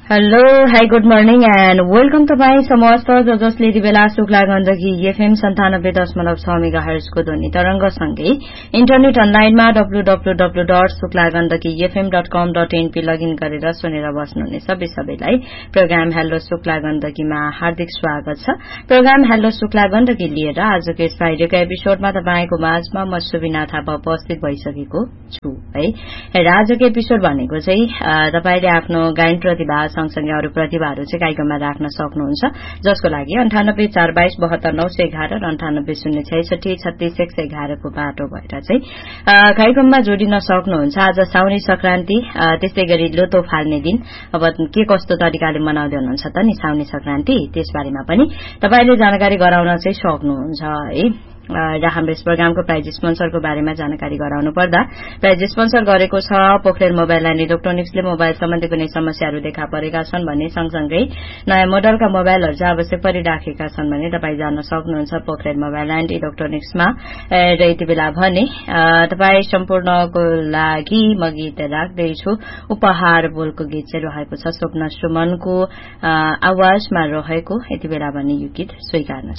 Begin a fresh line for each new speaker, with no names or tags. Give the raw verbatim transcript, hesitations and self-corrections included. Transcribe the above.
Hello hi good morning and welcome तपाईँ समस्त ज जसले यति बेला शुक्ला गण्डकी एफएम सन्तानब्बे दशमलव छ मेगा हर्जको ध्वनि तरंगसँगै इन्टरनेट अनलाइनमा W W W dot Shukla Gandaki FM dot कम डट एनपी लगइन गरेर सुनेर बस्नुहुने सबै सबैलाई प्रोग्राम हेलो शुक्ला गण्डकीमा हार्दिक स्वागत छ। प्रोग्राम हेलो शुक्ला गण्डकी लिएर आजको यस फ्राइडेको एपिसोडमा तपाईको माझमा म सुबिना थापा उपस्थित भइसकेको छु है। र आजको एपिसोड भनेको चाहिँ तपाईले आफ्नो गायन प्रतिभा सँगसँगै अरू प्रतिभाहरू चाहिँ कार्यक्रममा राख्न सक्नुहुन्छ, जसको लागि अन्ठानब्बे चार बाइस बहत्तर नौ सय एघार र अन्ठानब्बे शून्य छैसठी छत्तीस एक सय एघारको बाटो भएर चाहिँ कार्यक्रममा जोडिन सक्नुहुन्छ। आज साउनी संक्रान्ति, त्यस्तै गरी लोतो फाल्ने दिन। अब के कस्तो तरिकाले मनाउँदै हुनुहुन्छ त नि साउनी संक्रान्ति, त्यसबारेमा पनि तपाईले जानकारी गराउन चाहिँ सक्नुहुन्छ है। र हाम्रो यस प्रोग्रामको प्राइज स्पोन्सरको बारेमा जानकारी गराउनु पर्दा प्राइज स्पोन्सर गरेको छ पोखरेल मोबाइल एन्ड इलेक्ट्रोनिक्सले मोबाइल सम्बन्धी कुनै समस्याहरू देखा परेका छन् भने सँगसँगै नयाँ मोडलका मोबाइलहरू चाहिँ आवश्यक परिराखेका छन् भने तपाईँ जान सक्नुहुन्छ पोखरेल मोबाइल एन्ड इलेक्ट्रोनिक्समा। र यति बेला भने तपाईँ सम्पूर्णको लागि म गीत राख्दैछु। उपहार बोलको गीत चाहिँ रहेको छ स्वप्न सुमनको आवाजमा रहेको। यति बेला भने यो गीत स्वीकार्न